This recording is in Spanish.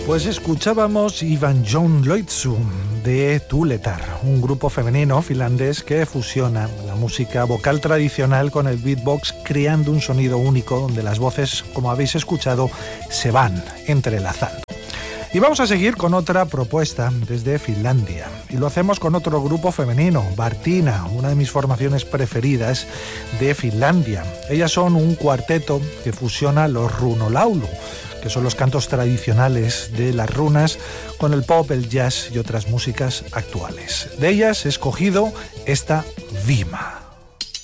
Pues escuchábamos Ivan John Loitsu de Tuuletar, un grupo femenino finlandés que fusiona la música vocal tradicional con el beatbox, creando un sonido único donde las voces, como habéis escuchado, se van entrelazando. Y vamos a seguir con otra propuesta desde Finlandia. Y lo hacemos con otro grupo femenino, Bartina, una de mis formaciones preferidas de Finlandia. Ellas son un cuarteto que fusiona los runolaulu, que son los cantos tradicionales de las runas, con el pop, el jazz y otras músicas actuales. De ellas he escogido esta Vima.